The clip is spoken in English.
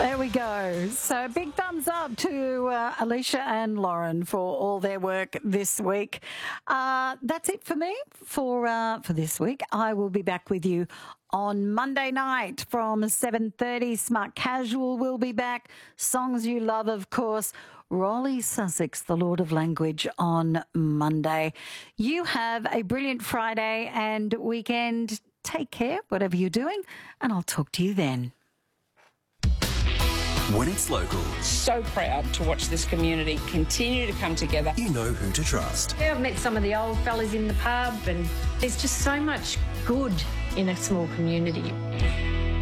There we go. So big thumbs up to Alicia and Lauren for all their work this week. That's it for me for this week. I will be back with you on Monday night from 7:30. Smart Casual will be back. Songs You Love, of course. Rolly Sussex, the Lord of Language, on Monday. You have a brilliant Friday and weekend. Take care, whatever you're doing, and I'll talk to you then. When it's local, So proud to watch this community continue to come together. you know who to trust. Yeah, I've met some of the old fellas in the pub, and there's just so much good in a small community.